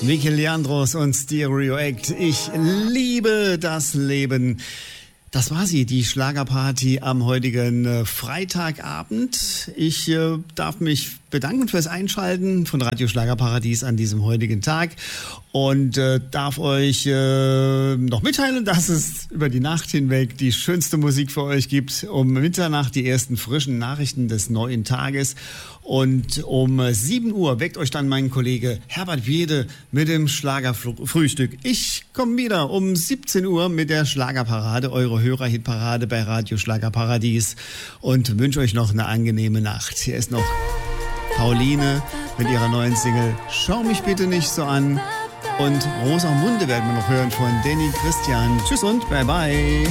Vicky Leandros und Stereo Act. Ich liebe das Leben. Das war sie, die Schlagerparty am heutigen Freitagabend. Ich darf mich bedanken fürs Einschalten von Radio Schlagerparadies an diesem heutigen Tag und darf euch noch mitteilen, dass es über die Nacht hinweg die schönste Musik für euch gibt. Um Mitternacht die ersten frischen Nachrichten des neuen Tages und um 7 Uhr weckt euch dann mein Kollege Herbert Wiede mit dem Schlagerfrühstück. Ich komme wieder um 17 Uhr mit der Schlagerparade, eure Hörerhitparade bei Radio Schlagerparadies und wünsche euch noch eine angenehme Nacht. Hier ist noch Pauline mit ihrer neuen Single Schau mich bitte nicht so an und Rosamunde werden wir noch hören von Danny Christian. Tschüss und bye bye.